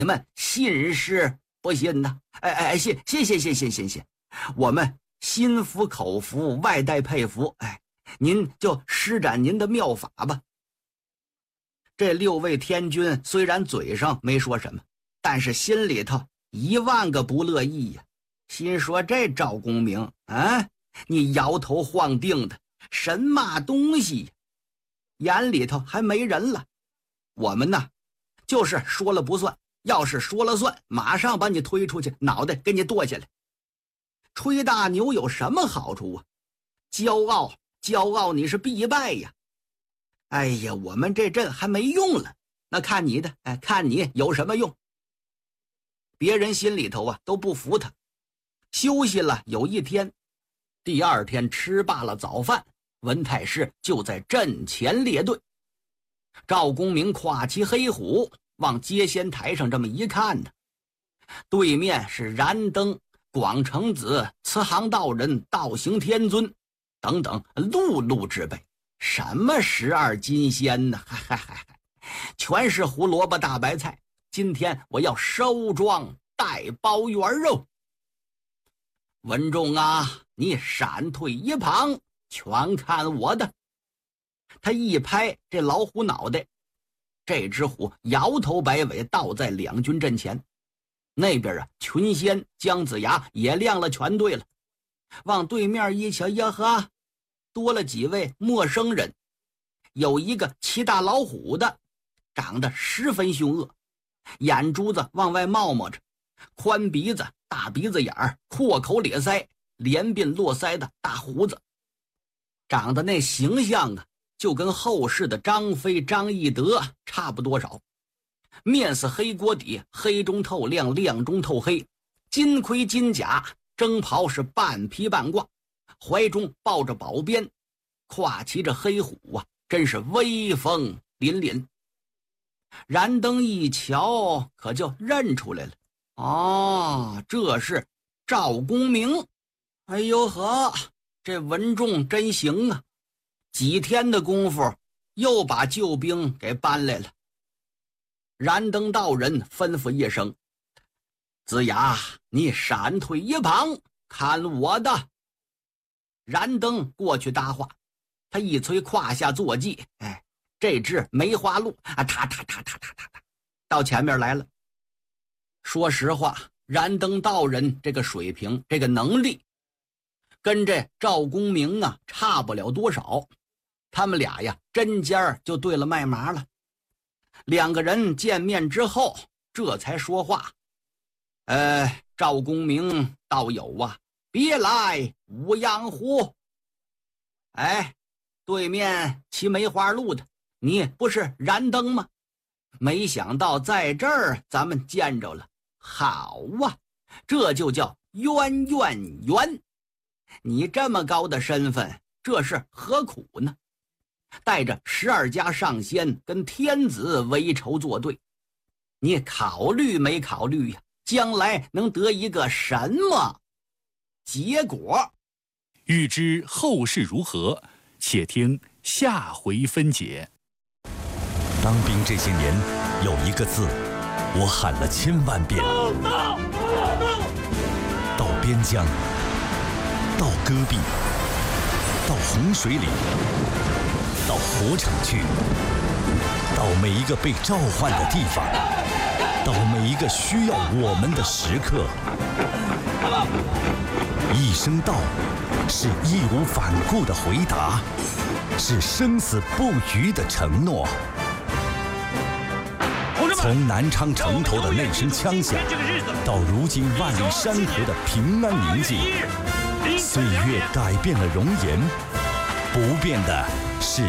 们信是不信呢？信，我们心服口服，外带佩服。您就施展您的妙法吧。这6位天君虽然嘴上没说什么，但是心里头10000个不乐意呀。心说这赵公明啊，你摇头晃腚的神嘛东西呀？眼里头还没人了。我们呢，就是说了不算，要是说了算，马上把你推出去，脑袋给你剁下来。吹大牛有什么好处啊？骄傲你是必败呀。哎呀，我们这阵还没用了，那看你的，看你有什么用。别人心里头都不服他。休息了有1天，第2天吃罢了早饭，文太师就在阵前列队。赵公明跨骑黑虎往接仙台上这么一看呢，对面是燃灯、广成子、慈航道人、道行天尊等等陆之辈，什么12金仙呢？全是胡萝卜大白菜。今天我要收庄带包圆肉。文仲啊，你闪退一旁，全看我的。他一拍这老虎脑袋，这只虎摇头摆尾倒在两军阵前。那边群仙姜子牙也亮了全队了。往对面一瞧，呀呵，多了几位陌生人。有一个骑大老虎的，长得十分凶恶，眼珠子往外冒着，宽鼻子、大鼻子眼儿，阔口咧腮，连鬓络腮的大胡子，长得那形象就跟后世的张飞、张翼德差不多少。面似黑锅底，黑中透亮，亮中透黑，金盔金甲，征袍是半披半挂，怀中抱着宝鞭，跨骑着黑虎真是威风凛凛。燃灯一瞧，可就认出来了，这是赵公明。哎呦呵，这文仲真行啊，几天的功夫又把救兵给搬来了。燃灯道人吩咐一声，子牙，你闪退一旁，看我的。燃灯过去搭话，他一催胯下坐骑，这只梅花鹿踏到前面来了。说实话，燃灯道人这个水平，这个能力跟这赵公明差不了多少。他们俩针尖就对了麦麻了。两个人见面之后这才说话。赵公明道友别来无恙乎？对面骑梅花鹿的，你不是燃灯吗？没想到在这儿咱们见着了。好这就叫冤。你这么高的身份，这是何苦呢？带着12家上仙跟天子为仇作对，你考虑没考虑呀？将来能得一个什么结果？ 欲知后事如何，且听下回分解。 当兵这些年，有一个字我喊了1000万遍，到边疆，到戈壁，到洪水里，到火场去，到每一个被召唤的地方，到每一个需要我们的时刻。一声道，是义无反顾的回答，是生死不渝的承诺。从南昌城头的那声枪响，到如今万里山河的平安宁静，岁月改变了容颜，不变的是